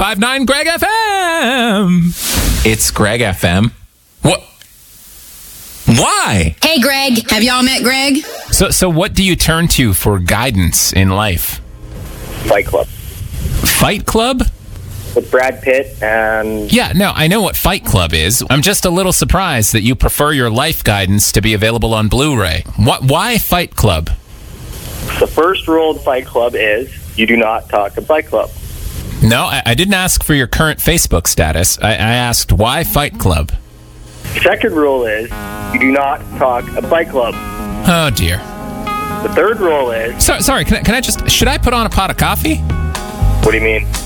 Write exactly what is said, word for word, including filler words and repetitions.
five nine Greg F M. It's Greg F M. What? Why? Hey, Greg. Have y'all met Greg? So, so what do you turn to for guidance in life? Fight Club. Fight Club? With Brad Pitt and... Yeah, no, I know what Fight Club is. I'm just a little surprised that you prefer your life guidance to be available on Blu-ray. What, why Fight Club? The first rule of Fight Club is you do not talk to Fight Club. No, I, I didn't ask for your current Facebook status. I, I asked why Fight Club. Second rule is you do not talk a Fight Club. Oh, dear. The third rule is... So, sorry, can I, can I just... Should I put on a pot of coffee? What do you mean?